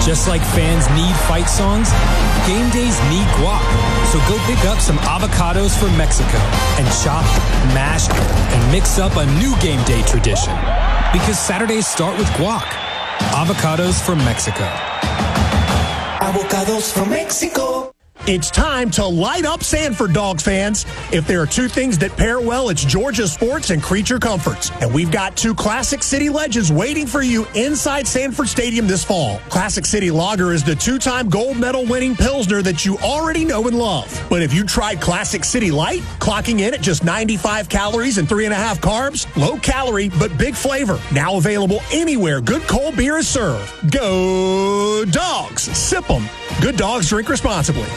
Just like fans need fight songs, game days need guac. So go pick up some avocados from Mexico and chop, mash, and mix up a new game day tradition. Because Saturdays start with guac. Avocados from Mexico. Avocados from Mexico. It's time to light up Sanford, Dogs fans. If there are two things that pair well, it's Georgia sports and creature comforts. And we've got two Classic City legends waiting for you inside Sanford Stadium this fall. Classic City Lager is the two-time gold medal winning Pilsner that you already know and love. But if you tried Classic City Light, clocking in at just 95 calories and 3.5 carbs, low calorie but big flavor. Now available anywhere good cold beer is served. Go Dogs! Sip 'em. Good dogs drink responsibly.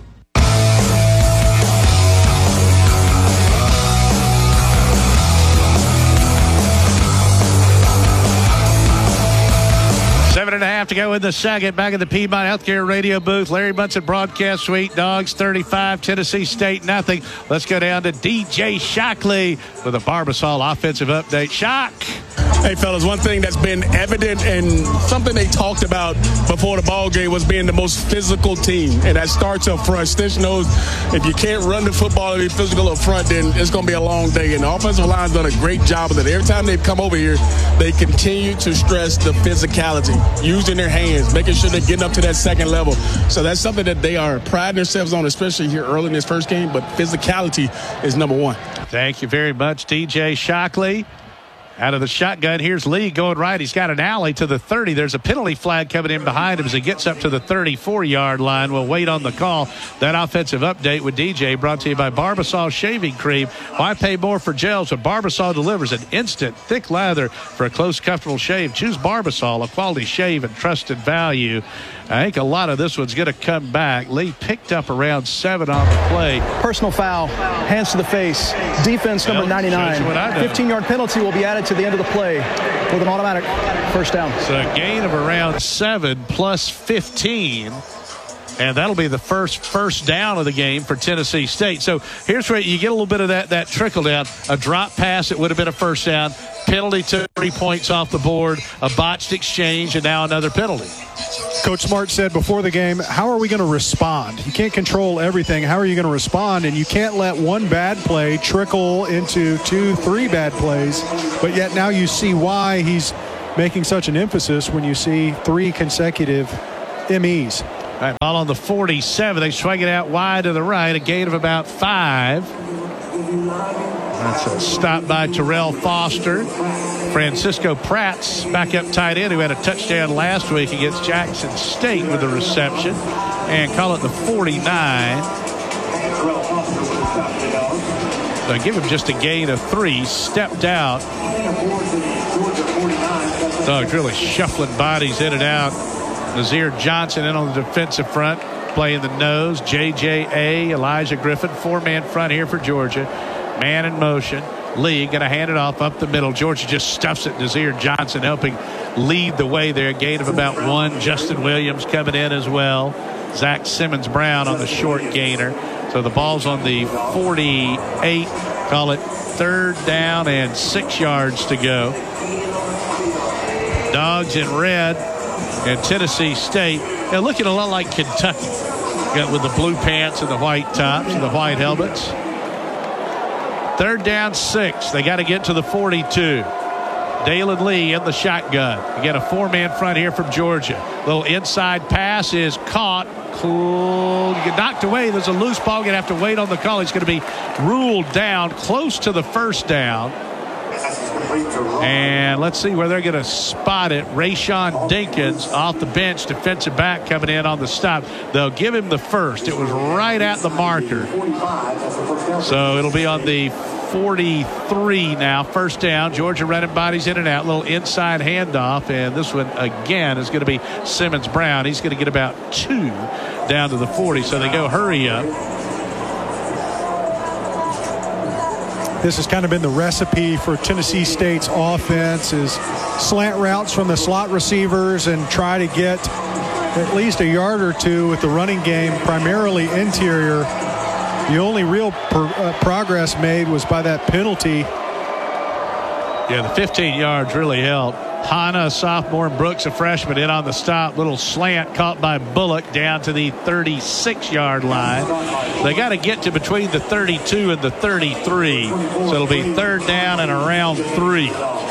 Seven and a half to go in the second. Back at the Piedmont Healthcare radio booth. Larry Bunsen broadcast suite. Dogs 35, Tennessee State nothing. Let's go down to DJ Shockley with a Barbasol offensive update. Shock. Hey, fellas, one thing that's been evident and something they talked about before the ball game was being the most physical team, and that starts up front. Stitch knows if you can't run the football and be physical up front, then it's going to be a long day, and the offensive line's done a great job of it. Every time they've come over here, they continue to stress the physicality, using their hands, making sure they're getting up to that second level. So that's something that they are priding themselves on, especially here early in this first game, but physicality is number one. Thank you very much, DJ Shockley. Out of the shotgun, here's Lee going right. He's got an alley to the 30. There's a penalty flag coming in behind him as he gets up to the 34-yard line. We'll wait on the call. That offensive update with DJ brought to you by Barbasol Shaving Cream. Why pay more for gels when Barbasol delivers an instant, thick lather for a close, comfortable shave? Choose Barbasol, a quality shave and trusted value. I think a lot of this one's going to come back. Lee picked up around 7 on the play. Personal foul, hands to the face, defense number 99. 15-yard penalty will be added to the end of the play with an automatic first down. So a gain of around 7 plus 15. And that'll be the first down of the game for Tennessee State. So here's where you get a little bit of that trickle down. A drop pass, it would have been a first down. Penalty took 3 points off the board. A botched exchange, and now another penalty. Coach Smart said before the game, how are we going to respond? You can't control everything. How are you going to respond? And you can't let one bad play trickle into 2, 3 bad plays. But yet now you see why he's making such an emphasis when you see 3 consecutive MEs. All right, ball on the 47. They swing it out wide to the right. A gain of about 5. That's a stop by Terrell Foster. Francisco Pratt's backup tight end who had a touchdown last week against Jackson State with a reception. And call it the 49. So give him just a gain of 3. Stepped out. Dogs really shuffling bodies in and out. Nazir Johnson in on the defensive front, playing the nose. JJA, Elijah Griffin, 4-man front here for Georgia. Man in motion. Lee going to hand it off up the middle. Georgia just stuffs it. Nazir Johnson helping lead the way there. Gain of about 1. Justin Williams coming in as well. Zach Simmons-Brown on the short gainer. So the ball's on the 48. Call it 3rd down and 6 yards to go. Dogs in red. And Tennessee State, they're looking a lot like Kentucky. Got with the blue pants and the white tops and the white helmets. 3rd down 6. They got to get to the 42. Dalen Lee in the shotgun. We got a 4-man front here from Georgia. Little inside pass is caught. Cool. You get knocked away. There's a loose ball. You're going to have to wait on the call. He's going to be ruled down close to the first down. And let's see where they're going to spot it. Rayshawn Dinkins off the bench, defensive back coming in on the stop. They'll give him the first. It was right at the marker. So it'll be on the 43 now. First down. Georgia running bodies in and out. Little inside handoff. And this one, again, is going to be Simmons-Brown. He's going to get about 2 down to the 40. So they go hurry up. This has kind of been the recipe for Tennessee State's offense is slant routes from the slot receivers and try to get at least a yard or 2 with the running game, primarily interior. The only real progress made was by that penalty. Yeah, the 15 yards really helped. Hanna, a sophomore, and Brooks, a freshman, in on the stop. Little slant caught by Bullock down to the 36-yard line. They got to get to between the 32 and the 33. So it'll be 3rd down and around 3.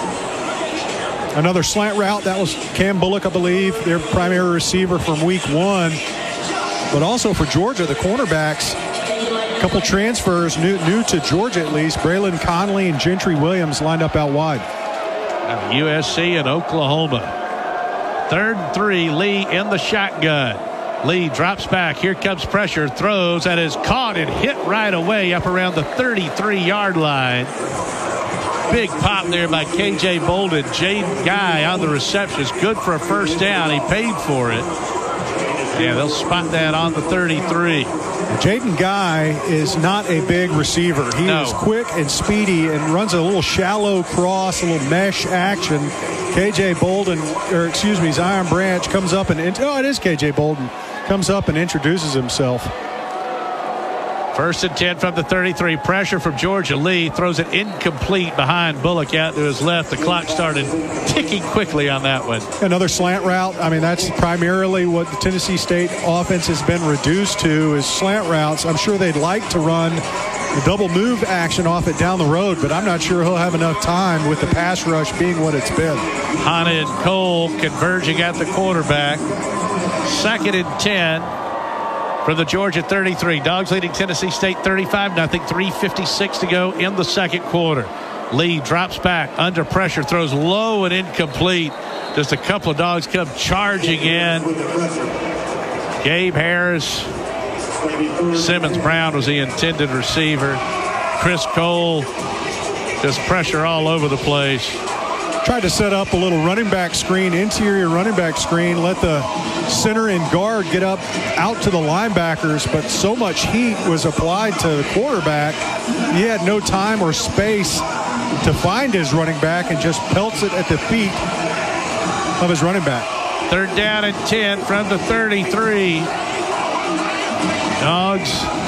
Another slant route. That was Cam Bullock, I believe, their primary receiver from week 1. But also for Georgia, the cornerbacks, a couple transfers, new to Georgia at least. Braylon Conley and Gentry Williams lined up out wide. USC and Oklahoma. 3rd and 3, Lee in the shotgun. Lee drops back. Here comes pressure. Throws. That is caught and hit right away up around the 33-yard line. Big pop there by K.J. Bolden. Jaden Guy on the reception. Good for a first down. He paid for it. Yeah, they'll spot that on the 33. Jaden Guy is not a big receiver. He is quick and speedy and runs a little shallow cross, a little mesh action. Zion Branch comes up and it is KJ Bolden, comes up and introduces himself. 1st and 10 from the 33. Pressure from Georgia. Lee throws it incomplete behind Bullock out to his left. The clock started ticking quickly on that one. Another slant route. I mean, that's primarily what the Tennessee State offense has been reduced to, is slant routes. I'm sure they'd like to run the double move action off it down the road, but I'm not sure he'll have enough time with the pass rush being what it's been. Hanna and Cole converging at the quarterback. 2nd and 10. For the Georgia 33. Dogs leading Tennessee State 35-0. 3:56 to go in the second quarter. Lee drops back under pressure, throws low and incomplete. Just a couple of Dogs come charging in. Gabe Harris. Simmons Brown was the intended receiver. Chris Cole. Just pressure all over the place. Tried to set up a little running back screen, interior running back screen, let the center and guard get up out to the linebackers, but so much heat was applied to the quarterback, he had no time or space to find his running back and just pelts it at the feet of his running back. 3rd down and 10 from the 33. Dogs.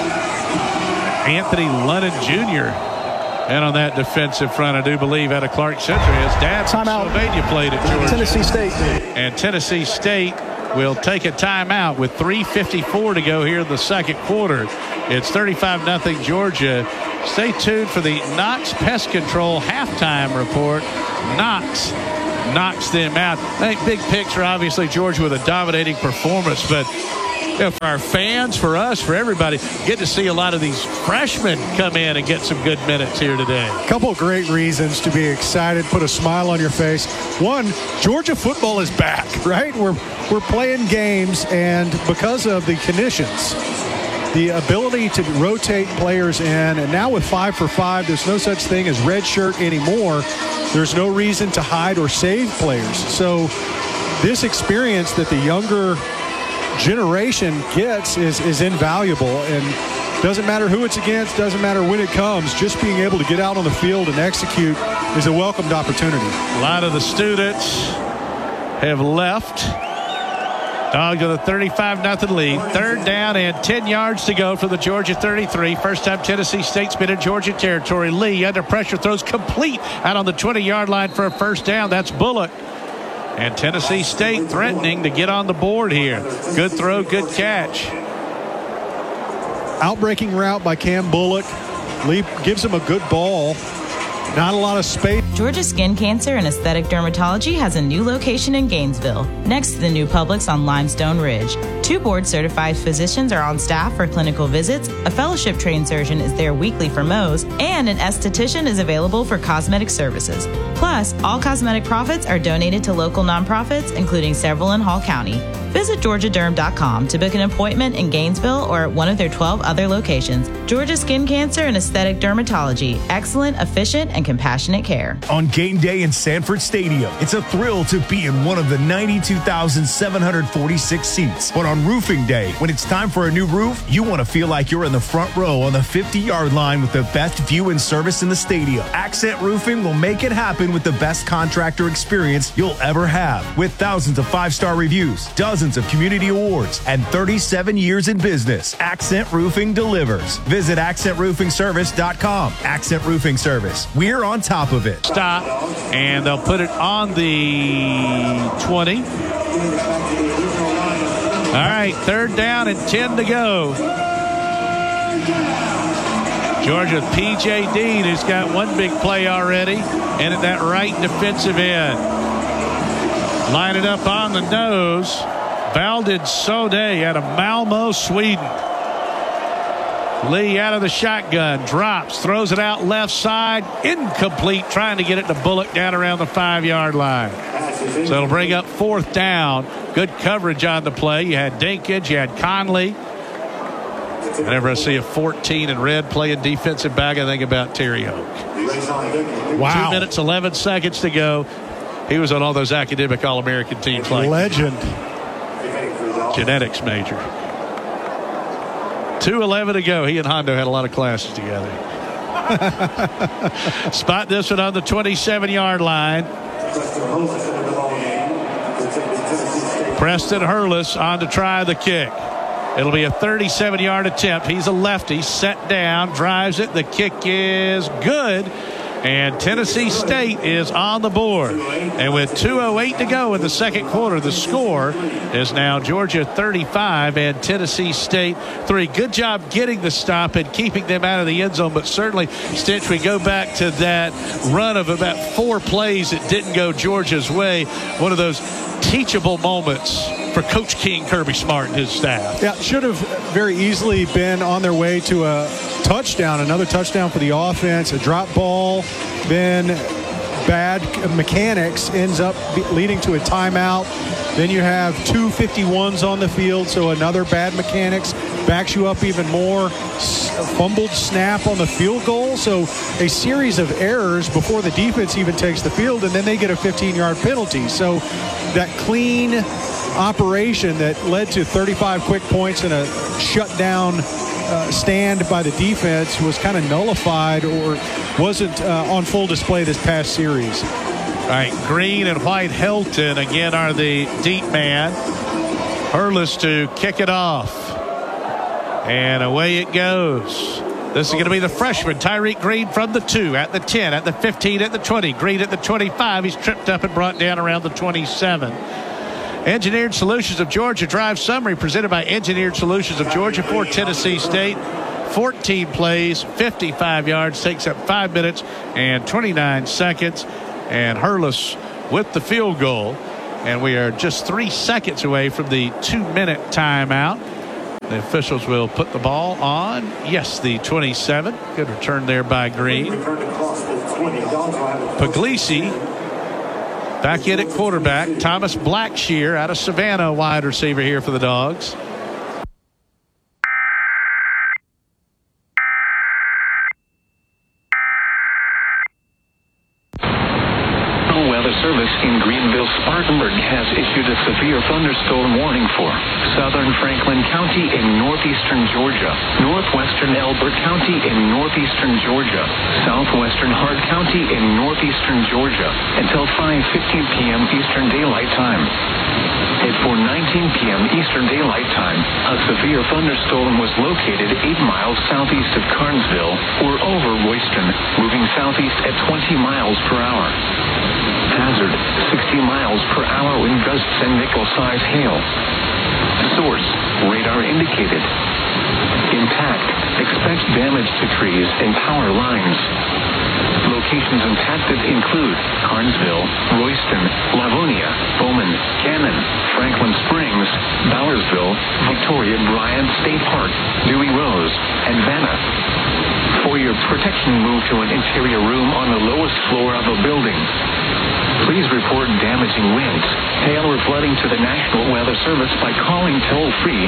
Anthony Lennon Jr. And on that defensive front, I do believe, out of Clark Central. His dad from Sylvania played at Georgia. Tennessee State. And Tennessee State will take a timeout with 3:54 to go here in the second quarter. It's 35-0 Georgia. Stay tuned for the Knox Pest Control halftime report. Knox knocks them out. I think big picture, obviously, Georgia with a dominating performance, but for our fans, for us, for everybody, get to see a lot of these freshmen come in and get some good minutes here today. A couple of great reasons to be excited, put a smile on your face. One, Georgia football is back, right? We're playing games, and because of the conditions, the ability to rotate players in, and now with 5 for 5, there's no such thing as red shirt anymore. There's no reason to hide or save players. So this experience that the younger generation gets is invaluable, and doesn't matter who it's against, doesn't matter when it comes, just being able to get out on the field and execute is a welcomed opportunity. A lot of the students have left. Dogs with a 35-0 lead. 3rd down and 10 yards to go for the Georgia 33. First time Tennessee State's been in Georgia territory. Lee under pressure, throws complete out on the 20-yard line for a first down. That's Bullock. And Tennessee State threatening to get on the board here. Good throw, good catch. Outbreaking route by Cam Bullock. Lee gives him a good ball. Not a lot of space. Georgia Skin Cancer and Aesthetic Dermatology has a new location in Gainesville, next to the new Publix on Limestone Ridge. 2 board-certified physicians are on staff for clinical visits, a fellowship-trained surgeon is there weekly for Mohs, and an esthetician is available for cosmetic services. Plus, all cosmetic profits are donated to local nonprofits, including several in Hall County. Visit GeorgiaDerm.com to book an appointment in Gainesville or at one of their 12 other locations. Georgia Skin Cancer and Aesthetic Dermatology. Excellent, efficient, and compassionate care. On game day in Sanford Stadium, it's a thrill to be in one of the 92,746 seats. But on roofing day, when it's time for a new roof, you want to feel like you're in the front row on the 50-yard line with the best view and service in the stadium. Accent Roofing will make it happen with the best contractor experience you'll ever have. With thousands of 5-star reviews, dozens thousands of community awards and 37 years in business. Accent Roofing delivers. Visit AccentRoofingService.com. Accent Roofing Service. We're on top of it. Stop, and they'll put it on the 20. All right, 3rd down and 10 to go. Georgia with P.J. Dean, who's got one big play already, and at that right defensive end. Line it up on the nose. Valdid Sode out of Malmo, Sweden. Lee out of the shotgun, drops, throws it out left side, incomplete, trying to get it to Bullock down around the 5-yard line. So it'll bring up 4th down. Good coverage on the play. You had Dinkins, you had Conley. Whenever I see a 14 in red playing defensive back, I think about Terry Oak. Wow. 2 minutes, 11 seconds to go. He was on all those academic All-American teams. Like legend. Genetics major. 2:11 to go. He and Hondo had a lot of classes together. Spot this one on the 27-yard line. Preston Hurlis on to try the kick. It'll be a 37-yard attempt. He's a lefty, set down, drives it. The kick is good. And Tennessee State is on the board. And with 2:08 to go in the second quarter, the score is now Georgia 35 and Tennessee State 3. Good job getting the stop and keeping them out of the end zone. But certainly, Stitch, we go back to that run of about 4 plays that didn't go Georgia's way. One of those teachable moments for Coach King, Kirby Smart, and his staff. Yeah, should have very easily been on their way to a touchdown, another touchdown for the offense, a drop ball, then bad mechanics ends up leading to a timeout. Then you have 2 51s on the field, so another bad mechanics backs you up even more. Fumbled snap on the field goal, so a series of errors before the defense even takes the field, and then they get a 15-yard penalty. So that clean operation that led to 35 quick points and a shutdown stand by the defense was kind of nullified or wasn't on full display this past series. All right, Green and White Helton again are the deep man. Hurlis to kick it off. And away it goes. This is going to be the freshman, Tyreek Green, from the 2, at the 10, at the 15, at the 20. Green at the 25. He's tripped up and brought down around the 27. Engineered Solutions of Georgia drive summary presented by Engineered Solutions of Georgia for Tennessee State. 14 plays, 55 yards, takes up 5 minutes and 29 seconds. And Hurlis with the field goal. And we are just 3 seconds away from the 2-minute timeout. The officials will put the ball on. Yes, the 27. Good return there by Green. Puglisi back in at quarterback. Thomas Blackshear out of Savannah, wide receiver here for the Dogs. Service in Greenville-Spartanburg has issued a severe thunderstorm warning for southern Franklin County in northeastern Georgia, northwestern Elbert County in northeastern Georgia, southwestern Hart County in northeastern Georgia until 5:15 p.m. Eastern Daylight Time. At 4:19 p.m. Eastern Daylight Time, a severe thunderstorm was located 8 miles southeast of Carnesville or over Royston, moving southeast at 20 miles per hour. Hazard, 60 miles per hour wind gusts and nickel-size hail. Source, radar indicated. Impact, expect damage to trees and power lines. Locations impacted include Carnesville, Royston, Lavonia, Bowman, Cannon, Franklin Springs, Bowersville, Victoria Bryant State Park, Dewey Rose, and Vanna. For your protection, move to an interior room on the lowest floor of a building. Please report damaging winds, hail, or flooding to the National Weather Service by calling toll-free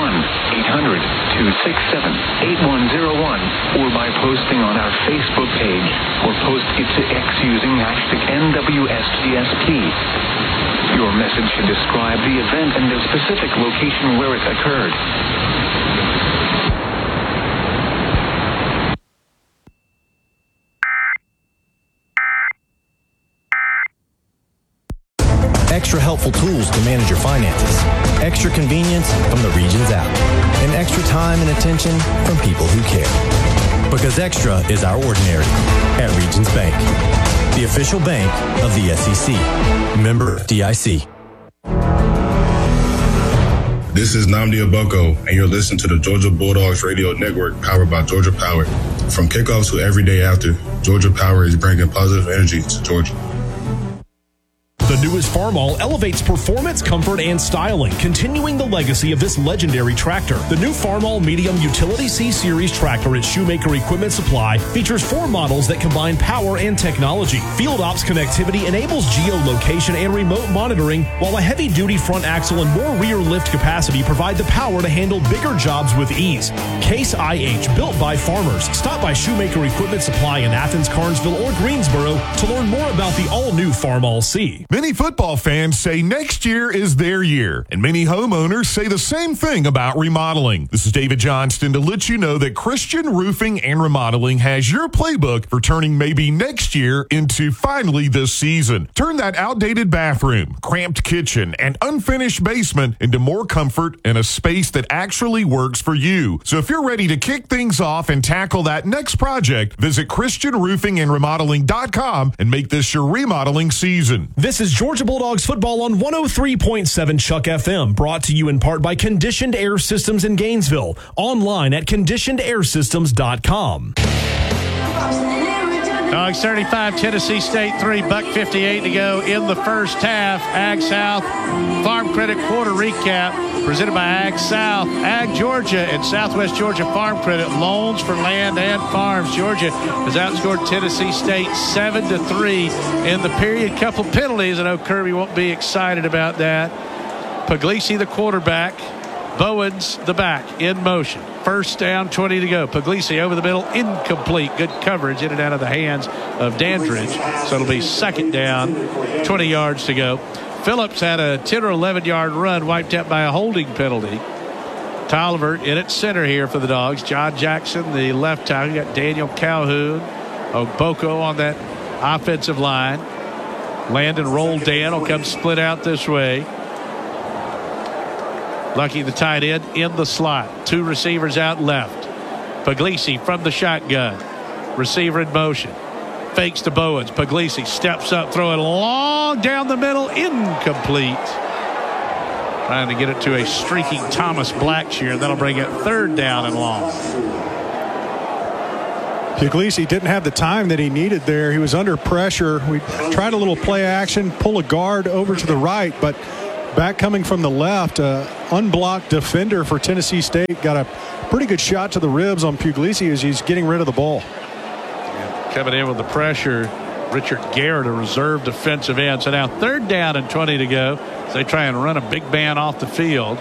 1-800-267-8101 or by posting on our Facebook page or post it to X using hashtag NWSGSP. Your message should describe the event and the specific location where it occurred. extra helpful tools to manage your finances, extra convenience from the Regions app, and extra time and attention from people who care. Because extra is our ordinary at Regions Bank, the official bank of the SEC. Member DIC. This is Nnamdi Aboko, and you're listening to the Georgia Bulldogs Radio Network, powered by Georgia Power. From kickoff to every day after, Georgia Power is bringing positive energy to Georgia. The newest Farmall elevates performance, comfort, and styling, continuing the legacy of this legendary tractor. The new Farmall Medium Utility C-Series tractor at Shoemaker Equipment Supply features 4 models that combine power and technology. Field Ops connectivity enables geolocation and remote monitoring, while a heavy-duty front axle and more rear lift capacity provide the power to handle bigger jobs with ease. Case IH, built by farmers. Stop by Shoemaker Equipment Supply in Athens, Carnesville, or Greensboro to learn more about the all-new Farmall C. Many football fans say next year is their year, and many homeowners say the same thing about remodeling. This is David Johnston to let you know that Christian Roofing and Remodeling has your playbook for turning maybe next year into finally this season. Turn that outdated bathroom, cramped kitchen, and unfinished basement into more comfort and a space that actually works for you. So if you're ready to kick things off and tackle that next project, visit ChristianRoofingandRemodeling.com and make this your remodeling season. This is Georgia Bulldogs football on 103.7 Chuck FM, brought to you in part by Conditioned Air Systems in Gainesville. Online at conditionedairsystems.com. Dogs 35, Tennessee State 3, $1:58 to go in the first half. Ag South Farm Credit Quarter Recap presented by Ag South. Ag Georgia and Southwest Georgia Farm Credit, loans for land and farms. Georgia has outscored Tennessee State 7-3 in the period. Couple penalties. I know Kirby won't be excited about that. Puglisi, the quarterback. Bowens, the back, in motion. First down, 20 to go. Puglisi over the middle, incomplete. Good coverage in and out of the hands of Dandridge. So it'll be second down, 20 yards to go. Phillips had a 10 or 11-yard run wiped out by a holding penalty. Tolliver in at center here for the Dogs. John Jackson, the left tackle. You got Daniel Calhoun. Ogboko on that offensive line. Landon Roldan will come split out this way. Lucky, the tight end, in the slot. 2 receivers out left. Puglisi from the shotgun. Receiver in motion. Fakes to Bowens. Puglisi steps up, throw it long down the middle. Incomplete. Trying to get it to a streaking Thomas Blackshear. That'll bring it third down and long. Puglisi didn't have the time that he needed there. He was under pressure. We tried a little play action, pull a guard over to the right, but back coming from the left, unblocked defender for Tennessee State got a pretty good shot to the ribs on Puglisi as he's getting rid of the ball. Coming in with the pressure, Richard Garrett, a reserve defensive end. So now third down and 20 to go. So they try and run a big man off the field.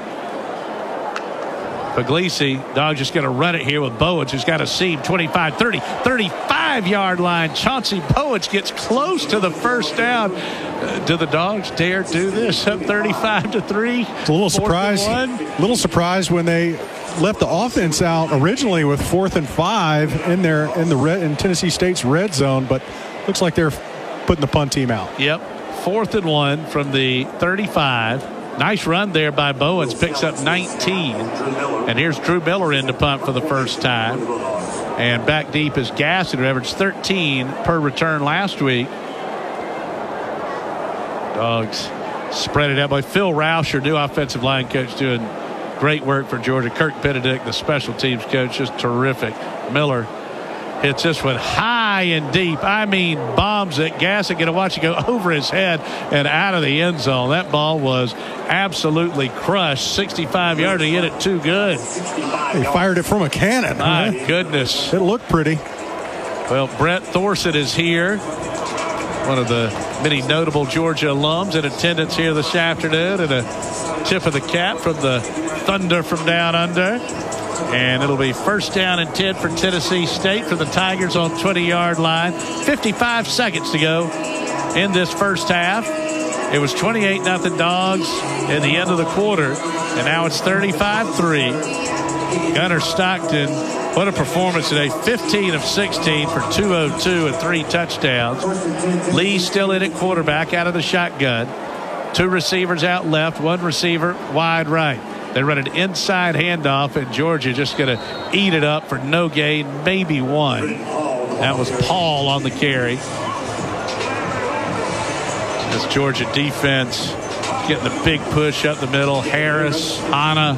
Puglisi, Dogs just going to run it here with Bowens, who's got a seam, 25, 30, 35-yard line. Chauncey Bowens gets close to the first down. Do the Dogs dare do this? Up 35-3. It's a little surprised when they left the offense out originally with 4th and 5 in Tennessee State's red zone, but looks like they're putting the punt team out. Yep, 4th and 1 from the 35. Nice run there by Bowens, picks up 19. And here's Drew Miller in to punt for the first time. And back deep is Gasson, who averaged 13 per return last week. Dogs spread it out by Phil Rauscher, new offensive line coach, doing great work for Georgia. Kirk Benedict, the special teams coach, just terrific. Miller hits this one high and deep. I mean, bombs it. Gasson going to watch it go over his head and out of the end zone. That ball was absolutely crushed. 65 yards to get it too good. He fired it from a cannon. My goodness. It looked pretty. Well, Brett Thorson is here. One of the many notable Georgia alums in attendance here this afternoon. And a tip of the cap from the Thunder from down under. And it'll be first down and 10 for Tennessee State for the Tigers on 20-yard line. 55 seconds to go in this first half. It was 28-0 Dogs at the end of the quarter, and now it's 35-3. Gunnar Stockton, what a performance today. 15 of 16 for 202 and 3 touchdowns. Lee still in at quarterback out of the shotgun. 2 receivers out left, 1 receiver wide right. They run an inside handoff, and Georgia just going to eat it up for no gain, maybe 1. That was Paul on the carry. This Georgia defense getting the big push up the middle. Harris, Hanna.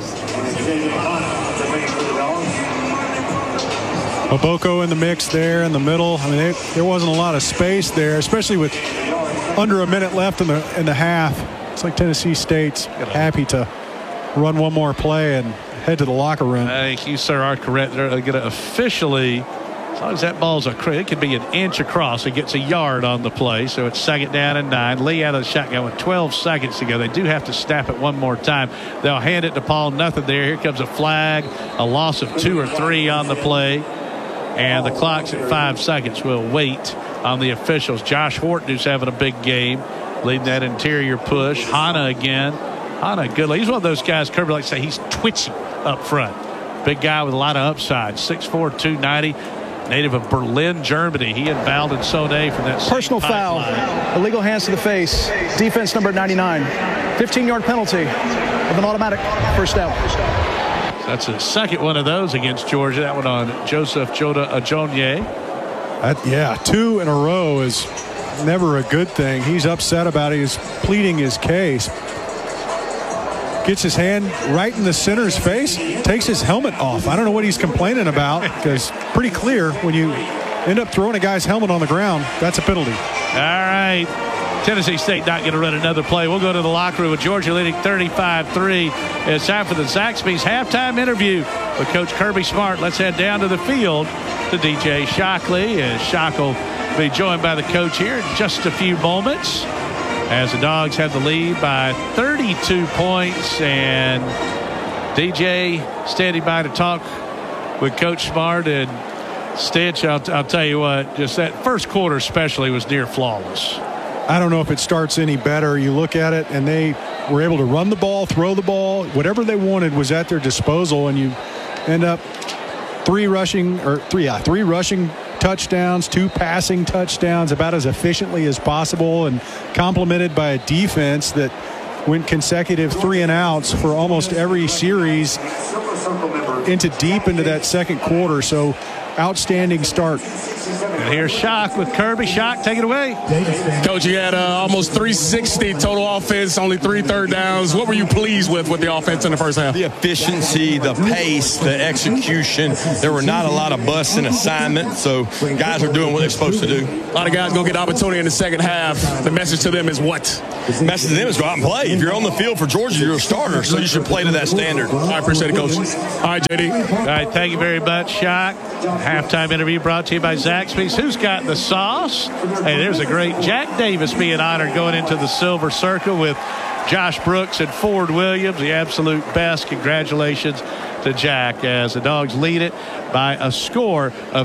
Oboko in the mix there in the middle. I mean, there wasn't a lot of space there, especially with under a minute left in the half. It's like Tennessee State's happy to run one more play and head to the locker room. I think you, sir, are correct. They're going to officially, as long as that ball's it could be an inch across. It gets a yard on the play, so it's 2nd down and 9. Lee out of the shotgun with 12 seconds to go. They do have to snap it one more time. They'll hand it to Paul. Nothing there. Here comes a flag, a loss of 2 or 3 on the play, and the clock's at 5 seconds. We'll wait on the officials. Josh Horton, who's having a big game, leading that interior push. Hanna again. Hanna, good. He's one of those guys, Kirby likes to say, he's twitchy up front. Big guy with a lot of upside. 6'4", 290. Native of Berlin, Germany. He and Valdon Sone from that personal foul. Illegal hands to the face. Defense number 99. 15-yard penalty with an automatic first down. That's the second one of those against Georgia. That one on Joseph Joda Ajonye. Yeah, 2 in a row is never a good thing. He's upset about it. He's pleading his case. Gets his hand right in the center's face, takes his helmet off. I don't know what he's complaining about, because pretty clear when you end up throwing a guy's helmet on the ground, that's a penalty. All right. Tennessee State not going to run another play. We'll go to the locker room with Georgia leading 35-3. It's time for the Zaxby's halftime interview with Coach Kirby Smart. Let's head down to the field to DJ Shockley, as Shock will be joined by the coach here in just a few moments, as the Dogs have the lead by 32 points. And DJ standing by to talk with Coach Smart. And Stitch, I'll tell you what, just that first quarter especially was near flawless. I don't know if it starts any better. You look at it, and they were able to run the ball, throw the ball. Whatever they wanted was at their disposal, and you end up 3 rushing touchdowns, 2 passing touchdowns, about as efficiently as possible, and complemented by a defense that went consecutive 3 and outs for almost every series deep into that second quarter. So outstanding start. And here's Shock with Kirby. Shock, take it away. Coach, you had almost 360 total offense, only 3 third downs. What were you pleased with the offense in the first half? The efficiency, the pace, the execution. There were not a lot of busts in assignment, so guys are doing what they're supposed to do. A lot of guys going to get opportunity in the second half. The message to them is what? The message to them is go out and play. If you're on the field for Georgia, you're a starter, so you should play to that standard. I appreciate it, Coach. All right, JD. All right, thank you very much, Shock. Halftime interview brought to you by Zaxby's. Who's got the sauce? Hey, there's a great Jack Davis being honored going into the Silver Circle with Josh Brooks and Ford Williams, the absolute best. Congratulations to Jack, as the Dogs lead it by a score of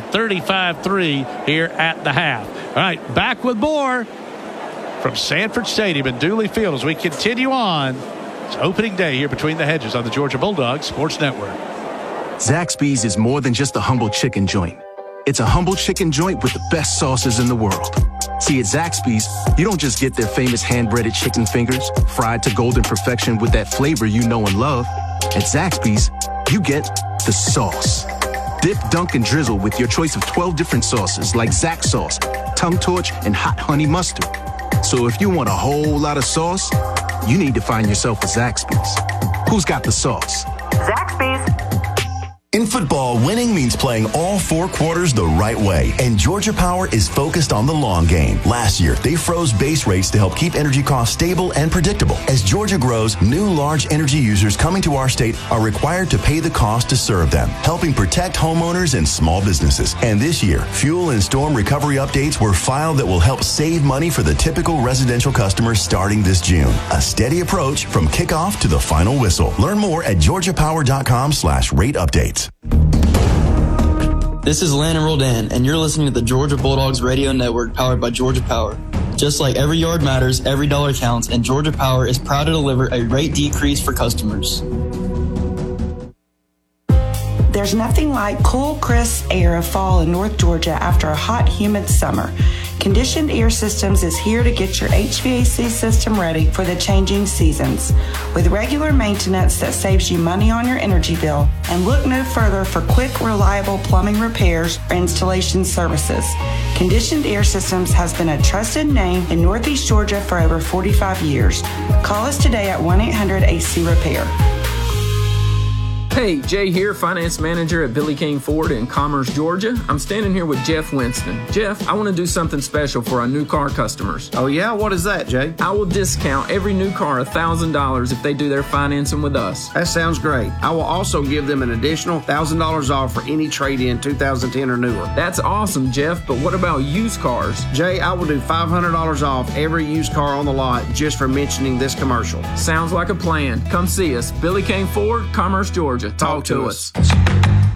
35-3 here at the half. All right, back with more from Sanford Stadium and Dooley Field as we continue on. It's opening day here between the hedges on the Georgia Bulldogs Sports Network. Zaxby's is more than just a humble chicken joint. It's a humble chicken joint with the best sauces in the world. See, at Zaxby's, you don't just get their famous hand-breaded chicken fingers, fried to golden perfection with that flavor you know and love. At Zaxby's, you get the sauce. Dip, dunk, and drizzle with your choice of 12 different sauces like Zax sauce, tongue torch, and hot honey mustard. So if you want a whole lot of sauce, you need to find yourself a Zaxby's. Who's got the sauce? Zaxby's. In football, winning means playing all 4 quarters the right way, and Georgia Power is focused on the long game. Last year, they froze base rates to help keep energy costs stable and predictable. As Georgia grows, new large energy users coming to our state are required to pay the cost to serve them, helping protect homeowners and small businesses. And this year, fuel and storm recovery updates were filed that will help save money for the typical residential customer starting this June. A steady approach from kickoff to the final whistle. Learn more at georgiapower.com/rate updates. This is Landon Roldan, and you're listening to the Georgia Bulldogs Radio Network, powered by Georgia Power. Just like every yard matters, every dollar counts, and Georgia Power is proud to deliver a rate decrease for customers. There's nothing like cool, crisp air of fall in North Georgia after a hot, humid summer. Conditioned Air Systems is here to get your HVAC system ready for the changing seasons. With regular maintenance that saves you money on your energy bill, and look no further for quick, reliable plumbing repairs or installation services. Conditioned Air Systems has been a trusted name in Northeast Georgia for over 45 years. Call us today at 1-800-AC-REPAIR. Hey, Jay here, finance manager at Billy King Ford in Commerce, Georgia. I'm standing here with Jeff Winston. Jeff, I want to do something special for our new car customers. Oh yeah? What is that, Jay? I will discount every new car $1,000 if they do their financing with us. That sounds great. I will also give them an additional $1,000 off for any trade-in 2010 or newer. That's awesome, Jeff, but what about used cars? Jay, I will do $500 off every used car on the lot just for mentioning this commercial. Sounds like a plan. Come see us. Billy King Ford, Commerce, Georgia. Talk to us.